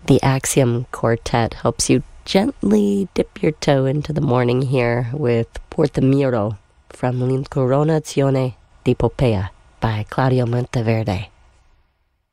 The Axiom Quartet helps you gently dip your toe into the morning here with Porto Muro from L'Incoronazione di Poppea by Claudio Monteverde.